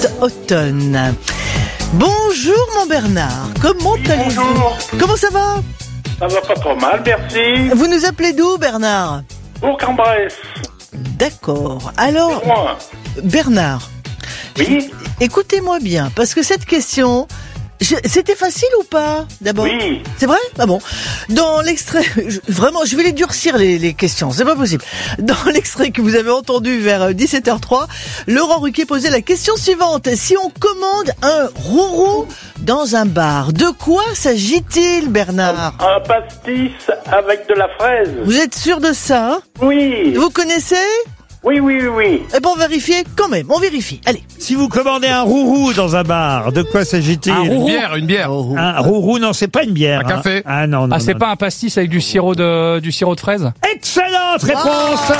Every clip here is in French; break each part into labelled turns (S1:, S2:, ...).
S1: automne. Bonjour mon Bernard, comment allez-vous?
S2: Bonjour.
S1: Comment ça va?
S2: Ça va pas trop mal, merci.
S1: Vous nous appelez d'où, Bernard?
S2: Bourg-en-Bresse.
S1: D'accord, alors
S2: C'est moi.
S1: Bernard,
S2: Oui,
S1: écoutez-moi bien, parce que cette question, c'était facile ou pas, d'abord?
S2: oui.
S1: C'est vrai? Ah bon. Dans l'extrait, vraiment, je vais les durcir les questions, c'est pas possible. Dans l'extrait que vous avez entendu vers 17h03, Laurent Ruquier posait la question suivante. Si on commande un roux dans un bar, de quoi s'agit-il, Bernard?
S2: Un pastis avec de la fraise.
S1: Vous êtes sûr de ça?
S2: Oui.
S1: Vous connaissez?
S2: Oui.
S1: Eh ben, on vérifie quand même, on vérifie. Allez.
S3: Si vous commandez un roux dans un bar, de quoi s'agit-il?
S4: Une bière.
S3: Un roux, non, c'est pas une bière.
S4: Un café.
S3: Ah non.
S5: Ah, c'est pas un pastis avec du sirop de fraise?
S3: Excellente réponse.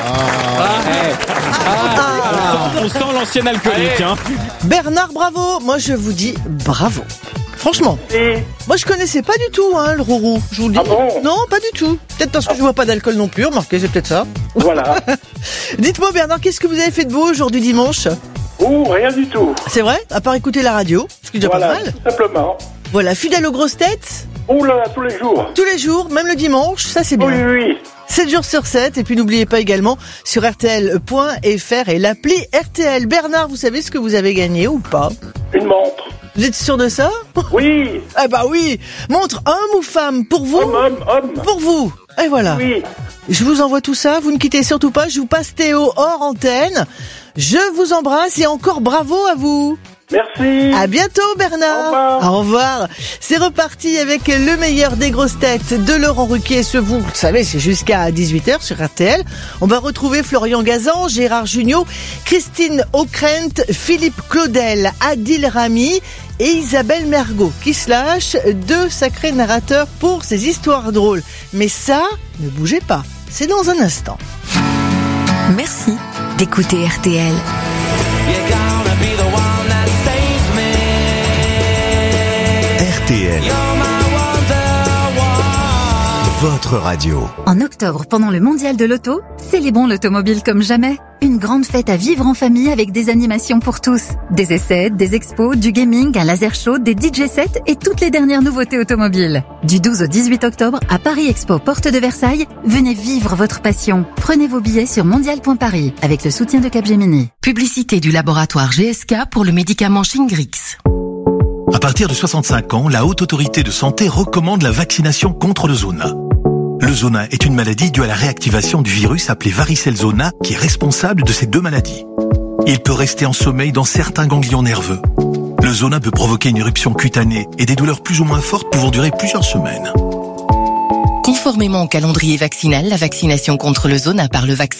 S5: On sent l'ancien alcoolique, hein.
S1: Bernard, bravo. Moi, je vous dis bravo. Franchement.
S2: Et
S1: Moi, je connaissais pas du tout, le roux. Je vous le dis.
S2: Ah bon?
S1: Non, pas du tout. Peut-être parce que je vois pas d'alcool non plus. Remarquez, c'est peut-être ça.
S2: voilà.
S1: Dites-moi, Bernard, qu'est-ce que vous avez fait de beau aujourd'hui dimanche?
S2: Rien du tout.
S1: C'est vrai? À part écouter la radio, ce qui est déjà
S2: Voilà,
S1: pas mal.
S2: tout simplement.
S1: Voilà, fidèle aux grosses têtes,
S2: Là, tous les jours.
S1: tous les jours, même le dimanche, ça c'est bien.
S2: Oui.
S1: 7 jours sur 7, et puis n'oubliez pas également sur rtl.fr et l'appli RTL. Bernard, vous savez ce que vous avez gagné ou pas?
S2: Une montre.
S1: Vous êtes sûr de ça?
S2: Oui.
S1: Ah bah oui. Montre homme ou femme? Pour vous?
S2: Homme.
S1: Pour vous. Et voilà.
S2: Oui.
S1: Je vous envoie tout ça, vous ne quittez surtout pas, je vous passe Théo hors antenne. Je vous embrasse et encore bravo à vous.
S2: Merci.
S1: À bientôt Bernard. Au revoir. C'est reparti avec le meilleur des grosses têtes de Laurent Ruquier. Vous le savez, c'est jusqu'à 18h sur RTL. On va retrouver Florian Gazan, Gérard Jugnot, Christine Ockrent, Philippe Claudel, Adil Rami et Isabelle Mergot qui se lâchent, deux sacrés narrateurs pour ces histoires drôles. Mais ça, ne bougez pas, c'est dans un instant.
S6: Merci d'écouter RTL.
S7: RTL, votre radio.
S6: En octobre, pendant le mondial de l'auto, célébrons l'automobile comme jamais. Une grande fête à vivre en famille avec des animations pour tous. Des essais, des expos, du gaming, un laser show, des DJ sets et toutes les dernières nouveautés automobiles. Du 12 au 18 octobre, à Paris Expo, porte de Versailles, venez vivre votre passion. Prenez vos billets sur mondial.paris avec le soutien de Capgemini.
S8: Publicité du laboratoire GSK pour le médicament Shingrix.
S7: À partir de 65 ans, la Haute Autorité de Santé recommande la vaccination contre le zona. Le zona est une maladie due à la réactivation du virus appelé varicelle zona qui est responsable de ces deux maladies. Il peut rester en sommeil dans certains ganglions nerveux. Le zona peut provoquer une éruption cutanée et des douleurs plus ou moins fortes pouvant durer plusieurs semaines.
S8: Conformément au calendrier vaccinal, la vaccination contre le zona par le vaccin